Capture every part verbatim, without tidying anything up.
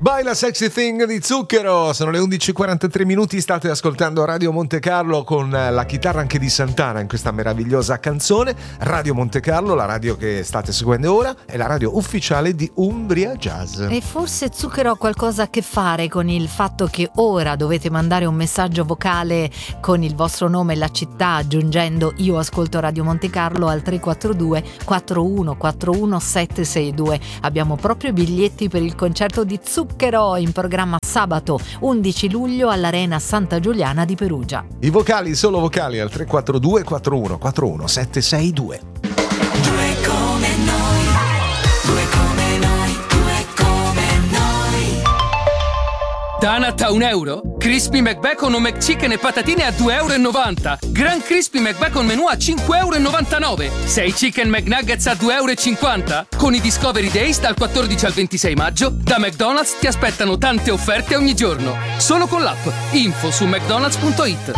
Baila Sexy Thing di Zucchero. Sono le undici e quarantatré minuti, state ascoltando Radio Monte Carlo con la chitarra anche di Santana in questa meravigliosa canzone. Radio Monte Carlo, la radio che state seguendo ora, è la radio ufficiale di Umbria Jazz. E forse Zucchero ha qualcosa a che fare con il fatto che ora dovete mandare un messaggio vocale con il vostro nome e la città aggiungendo "io ascolto Radio Monte Carlo" al tre quattro due quattro uno quattro uno sette sei due. Abbiamo proprio i biglietti per il concerto di Zucchero in programma sabato undici luglio all'Arena Santa Giuliana di Perugia. I vocali, solo vocali, al tre quattro due quattro uno quattro uno sette sei due. Due come noi, due come noi, due come noi. Donut a un euro? Crispy McBacon o McChicken e patatine a due e novanta euro. Gran Crispy McBacon menù a cinque e novantanove euro. sei Chicken McNuggets a due e cinquanta euro. Con i Discovery Days dal quattordici al ventisei maggio, da McDonald's ti aspettano tante offerte ogni giorno. Solo con l'app. Info su mcdonalds punto it.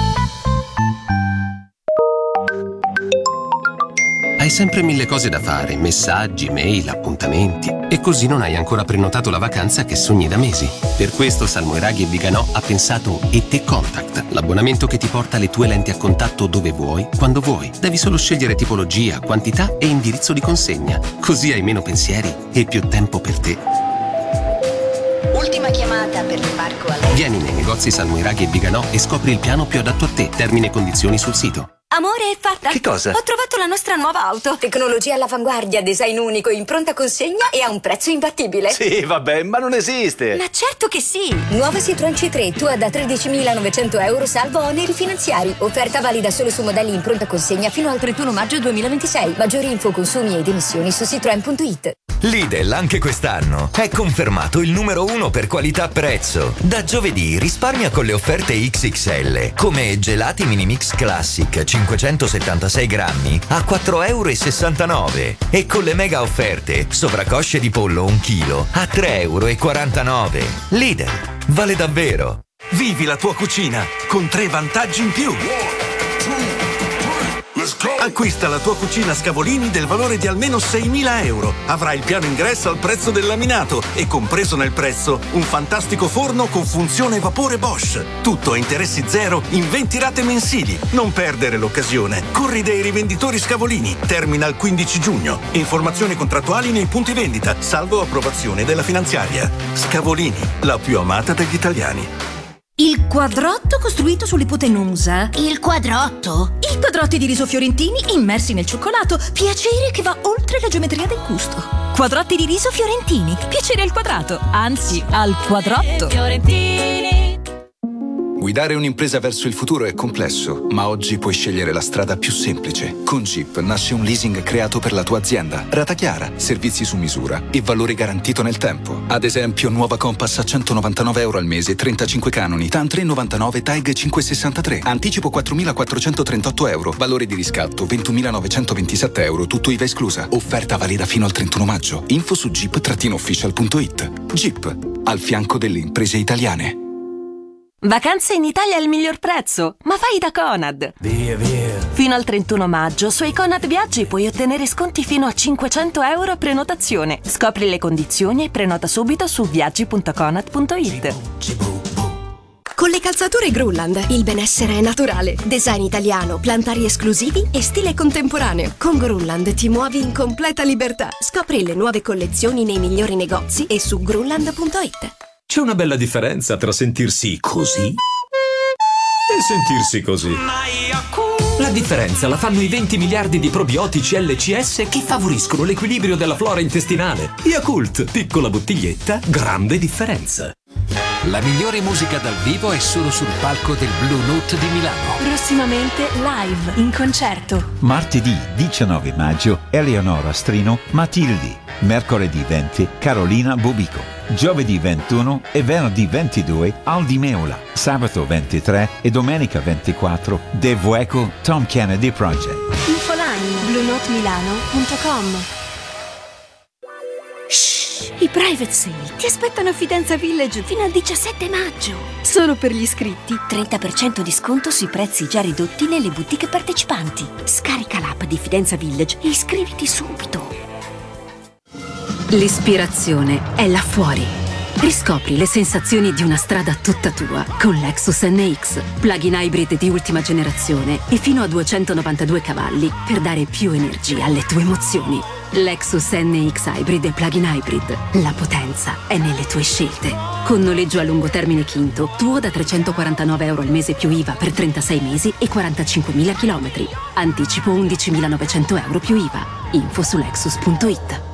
Hai sempre mille cose da fare, messaggi, mail, appuntamenti, e così non hai ancora prenotato la vacanza che sogni da mesi. Per questo Salmoiraghi e Viganò ha pensato E T Contact, l'abbonamento che ti porta le tue lenti a contatto dove vuoi, quando vuoi. Devi solo scegliere tipologia, quantità e indirizzo di consegna. Così hai meno pensieri e più tempo per te. Ultima chiamata per l'imbarco a... Vieni nei negozi Salmoiraghi e Viganò e scopri il piano più adatto a te. Termini e condizioni sul sito. Amore, è fatta! Che cosa? Ho trovato la nostra nuova auto. Tecnologia all'avanguardia, design unico, in pronta consegna e a un prezzo imbattibile. Sì, vabbè, ma non esiste. Ma certo che sì! Nuova Citroen C tre, tua da tredicimilanovecento euro salvo oneri finanziari. Offerta valida solo su modelli in pronta consegna fino al trentuno maggio duemilaventisei. Maggiori info, consumi ed emissioni su citroen punto it. Lidl anche quest'anno è confermato il numero uno per qualità-prezzo. Da giovedì risparmia con le offerte X X L, come gelati mini mix classic cinquecentosettantasei grammi a quattro e sessantanove euro e con le mega offerte sovracosce di pollo un chilo a tre e quarantanove euro. Lidl, vale davvero. Vivi la tua cucina con tre vantaggi in più. Acquista la tua cucina Scavolini del valore di almeno seimila euro. Avrai il piano ingresso al prezzo del laminato e compreso nel prezzo un fantastico forno con funzione vapore Bosch. Tutto a interessi zero in venti rate mensili. Non perdere l'occasione. Corri dai rivenditori Scavolini. Termina il quindici giugno. Informazioni contrattuali nei punti vendita, salvo approvazione della finanziaria. Scavolini, la più amata degli italiani. Il quadrotto costruito sull'ipotenusa. Il quadrotto? I quadrotti di riso fiorentini immersi nel cioccolato. Piacere che va oltre la geometria del gusto. Quadrotti di riso fiorentini. Piacere al quadrato, anzi al quadrotto. Fiorentini. Guidare un'impresa verso il futuro è complesso, ma oggi puoi scegliere la strada più semplice. Con Jeep nasce un leasing creato per la tua azienda. Rata chiara, servizi su misura e valore garantito nel tempo. Ad esempio, nuova Compass a centonovantanove euro al mese, trentacinque canoni, T A N tre virgola novantanove, T A E G cinquecentosessantatré. Anticipo quattromilaquattrocentotrentotto euro. Valore di riscatto ventumilanovantoventisette euro, tutto I V A esclusa. Offerta valida fino al trentuno maggio. Info su jeep official punto it. Jeep, al fianco delle imprese italiane. Vacanze in Italia al miglior prezzo, ma vai da Conad. Via, via. Fino al trentuno maggio sui Conad Viaggi puoi ottenere sconti fino a cinquecento euro a prenotazione. Scopri le condizioni e prenota subito su viaggi punto conad punto it. Con le calzature Grulland il benessere è naturale. Design italiano, plantari esclusivi e stile contemporaneo. Con Grulland ti muovi in completa libertà. Scopri le nuove collezioni nei migliori negozi e su grulland punto it. C'è una bella differenza tra sentirsi così e sentirsi così. La differenza la fanno i venti miliardi di probiotici L C S che favoriscono l'equilibrio della flora intestinale. Yakult, piccola bottiglietta, grande differenza. La migliore musica dal vivo è solo sul palco del Blue Note di Milano. Prossimamente live, in concerto. Martedì diciannove maggio Eleonora Strino, Matildi. Mercoledì venti Carolina Bobico. Giovedì ventuno e venerdì ventidue Aldi Meola. Sabato ventitré e domenica ventiquattro De Vueco Tom Kennedy Project. Infoline blue note milano punto com. Shh, i private sale ti aspettano a Fidenza Village fino al diciassette maggio. Solo per gli iscritti. trenta per cento di sconto sui prezzi già ridotti nelle boutique partecipanti. Scarica l'app di Fidenza Village e iscriviti subito. L'ispirazione è là fuori, Riscopri le sensazioni di una strada tutta tua con Lexus N X, plug-in hybrid di ultima generazione e fino a duecentonovantadue cavalli per dare più energia alle tue emozioni. Lexus N X Hybrid e plug-in hybrid. La potenza è nelle tue scelte. Con noleggio a lungo termine Quinto, tuo da trecentoquarantanove euro al mese più I V A per trentasei mesi e quarantacinquemila chilometri. Anticipo undicimilanovecento euro più I V A. Info su lexus punto it.